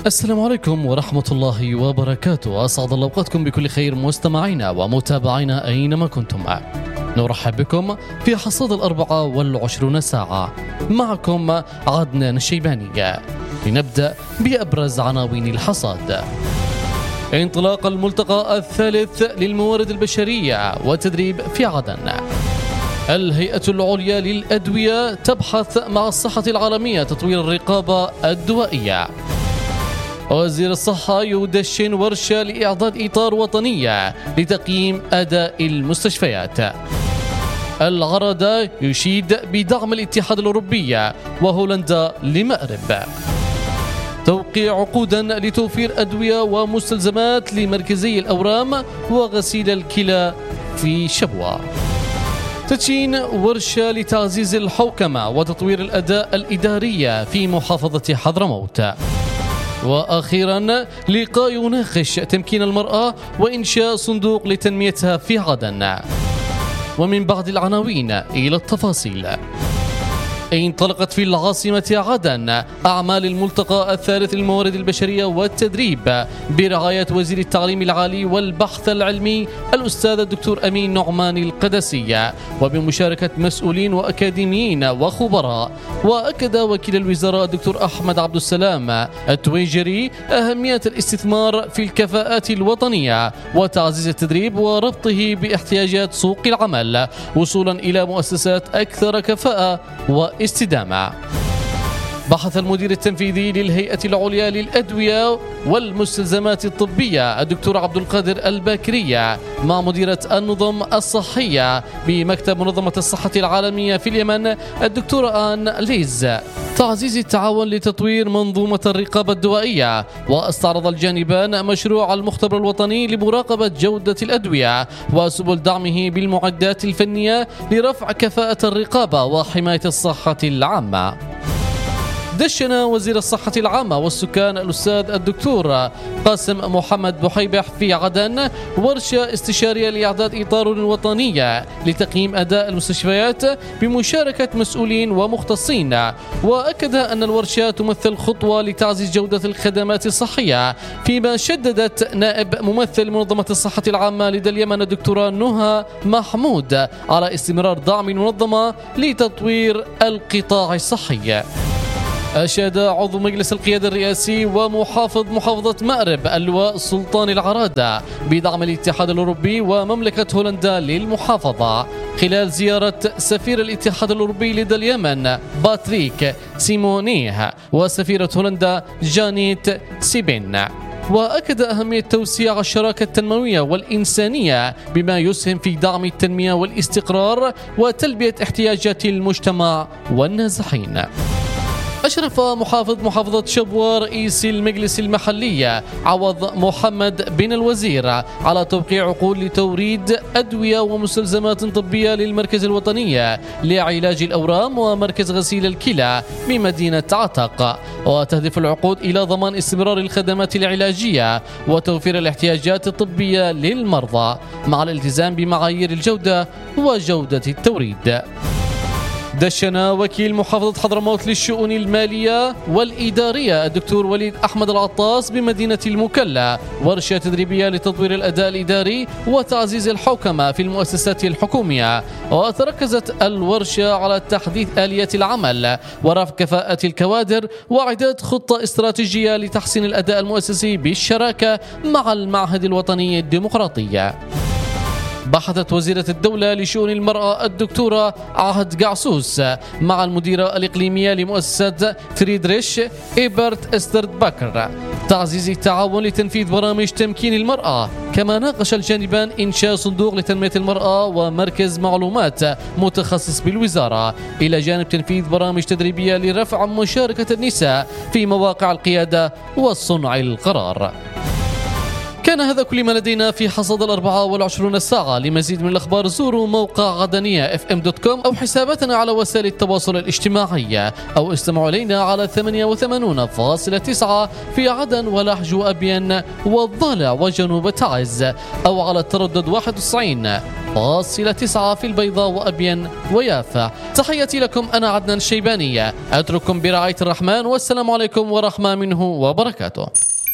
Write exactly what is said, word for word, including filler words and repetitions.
السلام عليكم ورحمة الله وبركاته. أسعد الله أوقاتكم بكل خير مستمعينا ومتابعينا أينما كنتم. نرحب بكم في حصاد الأربعة والعشرون ساعة. معكم عدنان الشيباني. لنبدأ بأبرز عناوين الحصاد. انطلاق الملتقى الثالث للموارد البشرية والتدريب في عدن. الهيئة العليا للأدوية تبحث مع الصحة العالمية تطوير الرقابة الدوائية. وزير الصحة يدشن ورشة لإعداد إطار وطنية لتقييم أداء المستشفيات. العرادة يشيد بدعم الاتحاد الأوروبي وهولندا لمأرب. توقيع عقودا لتوفير أدوية ومستلزمات لمركزي الأورام وغسيل الكلى في شبوة. تدشين ورشة لتعزيز الحوكمة وتطوير الأداء الإداري في محافظة حضرموت. وأخيرا لقاء يناقش تمكين المرأة وإنشاء صندوق لتنميتها في عدن. ومن بعد العناوين إلى التفاصيل. انطلقت في العاصمة عدن أعمال الملتقى الثالث للموارد البشرية والتدريب برعاية وزير التعليم العالي والبحث العلمي الأستاذ الدكتور أمين نعمان القدسي وبمشاركة مسؤولين وأكاديميين وخبراء. وأكد وكيل الوزارة الدكتور أحمد عبد السلام التويجري أهمية الاستثمار في الكفاءات الوطنية وتعزيز التدريب وربطه باحتياجات سوق العمل وصولا إلى مؤسسات أكثر كفاءة واستدامة. بحث المدير التنفيذي للهيئة العليا للأدوية والمستلزمات الطبية الدكتور عبد القادر الباكرية مع مديرة النظم الصحية بمكتب منظمة الصحة العالمية في اليمن الدكتورة آن ليز تعزيز التعاون لتطوير منظومة الرقابة الدوائية. واستعرض الجانبان مشروع المختبر الوطني لمراقبة جودة الأدوية وسبل دعمه بالمعدات الفنية لرفع كفاءة الرقابة وحماية الصحة العامة. دشن وزير الصحة العامة والسكان الأستاذ الدكتور قاسم محمد بحيبح في عدن ورشة استشارية لإعداد إطار وطني لتقييم أداء المستشفيات بمشاركة مسؤولين ومختصين. وأكد أن الورشة تمثل خطوة لتعزيز جودة الخدمات الصحية، فيما شددت نائب ممثل منظمة الصحة العامة لدى اليمن الدكتورة نهى محمود على استمرار دعم المنظمة لتطوير القطاع الصحي. أشاد عضو مجلس القيادة الرئاسي ومحافظ محافظة مأرب اللواء سلطان العرادة بدعم الاتحاد الأوروبي ومملكة هولندا للمحافظة خلال زيارة سفير الاتحاد الأوروبي لدى اليمن باتريك سيمونيه وسفيرة هولندا جانيت سيبين. وأكد أهمية توسيع الشراكة التنموية والإنسانية بما يسهم في دعم التنمية والاستقرار وتلبية احتياجات المجتمع والنازحين. أشرف محافظ محافظة شبوة رئيس المجلس المحلي عوض محمد بن الوزير على توقيع عقود لتوريد أدوية ومستلزمات طبية للمركز الوطني لعلاج الأورام ومركز غسيل الكلى بمدينة عتق. وتهدف العقود إلى ضمان استمرار الخدمات العلاجية وتوفير الاحتياجات الطبية للمرضى مع الالتزام بمعايير الجودة وجودة التوريد. دشن وكيل محافظة حضرموت للشؤون المالية والإدارية الدكتور وليد أحمد العطاس بمدينة المكلا ورشة تدريبية لتطوير الأداء الإداري وتعزيز الحوكمة في المؤسسات الحكومية. وتركزت الورشة على تحديث آليات العمل ورفع كفاءة الكوادر وإعداد خطة استراتيجية لتحسين الأداء المؤسسي بالشراكة مع المعهد الوطني الديمقراطي. بحثت وزيرة الدولة لشؤون المرأة الدكتورة عهد قعسوس مع المديرة الإقليمية لمؤسسة فريدريش إيبرت استرد باكر تعزيز التعاون لتنفيذ برامج تمكين المرأة. كما ناقش الجانبان إنشاء صندوق لتنمية المرأة ومركز معلومات متخصص بالوزارة إلى جانب تنفيذ برامج تدريبية لرفع مشاركة النساء في مواقع القيادة وصنع القرار. كان هذا كل ما لدينا في حصاد الأربعة والعشرون ساعة. لمزيد من الأخبار زوروا موقع غدنية اف ام دوت كوم أو حساباتنا على وسائل التواصل الاجتماعي، أو استمعوا إلينا على ثمانية وثمانين فاصلة تسعة في عدن ولحج وأبين والضالع وجنوب تعز، أو على التردد واحد وتسعين فاصلة تسعة في البيضاء وأبين ويافا. تحياتي لكم، أنا عدنان الشيباني، أترككم برعاية الرحمن، والسلام عليكم ورحمة منه وبركاته.